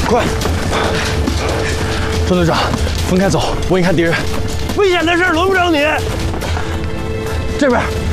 快！中队长，分开走，我引开敌人。 危险的事轮不着你。 这边。